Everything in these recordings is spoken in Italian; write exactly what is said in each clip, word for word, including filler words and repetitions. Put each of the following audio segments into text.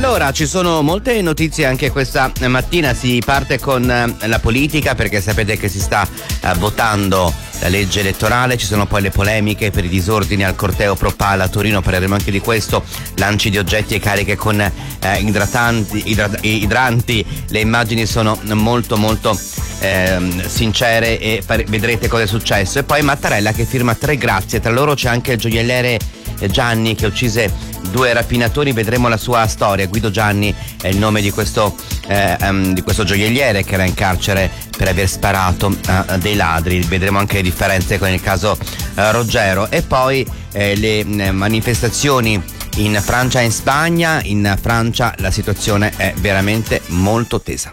Allora, ci sono molte notizie anche questa mattina. Si parte con eh, la politica, perché sapete che si sta eh, votando la legge elettorale. Ci sono poi le polemiche per i disordini al corteo Pro Palla a Torino, parleremo anche di questo, lanci di oggetti e cariche con eh, idratanti, idrat- idranti. Le immagini sono molto molto eh, sincere e fare- vedrete cosa è successo. E poi Mattarella che firma tre grazie, tra loro c'è anche il gioielliere Gianni che uccise due rapinatori. Vedremo la sua storia. Guido Gianni è il nome di questo eh, um, di questo gioielliere che era in carcere per aver sparato a uh, dei ladri. Vedremo anche le differenze con il caso uh, Roggero. E poi eh, le eh, manifestazioni in Francia e in Spagna. In Francia la situazione è veramente molto tesa.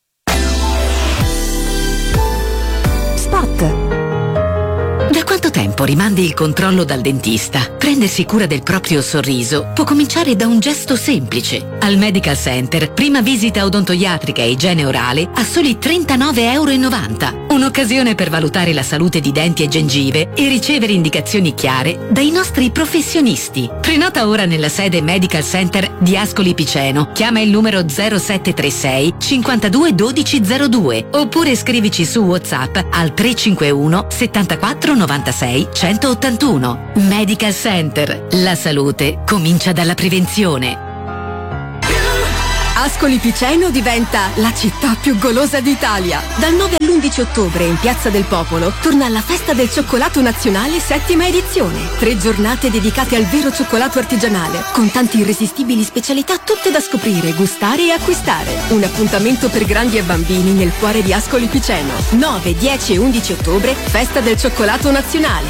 Spot. Da quanto tempo rimandi il controllo dal dentista? Prendersi cura del proprio sorriso può cominciare da un gesto semplice. Al Medical Center, prima visita odontoiatrica e igiene orale a soli trentanove e novanta euro. Un'occasione per valutare la salute di denti e gengive e ricevere indicazioni chiare dai nostri professionisti. Prenota ora nella sede Medical Center di Ascoli Piceno. Chiama il numero zero sette tre sei cinquantadue dodici zero due oppure scrivici su WhatsApp al tre cinque uno settantaquattro novantasei centottantuno. Medical Center. La salute comincia dalla prevenzione. Ascoli Piceno diventa la città più golosa d'Italia. Dal nove all'undici ottobre in Piazza del Popolo torna la Festa del Cioccolato Nazionale settima edizione. Tre giornate dedicate al vero cioccolato artigianale, con tante irresistibili specialità tutte da scoprire, gustare e acquistare. Un appuntamento per grandi e bambini nel cuore di Ascoli Piceno. nove, dieci e undici ottobre, Festa del Cioccolato Nazionale.